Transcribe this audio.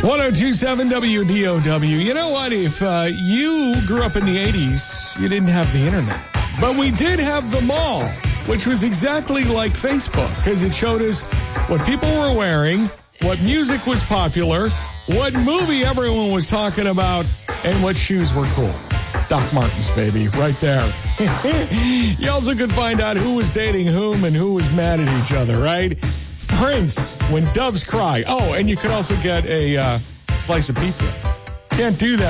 1027 WDOW. You know what? If you grew up in the 80s, you didn't have the internet. But we did have the mall, which was exactly like Facebook, because it showed us what people were wearing, what music was popular, what movie everyone was talking about, and what shoes were cool. Doc Martens, baby, right there. You also could find out who was dating whom and who was mad at each other, right? Prince, When Doves Cry. Oh, and you could also get a slice of pizza. Can't do that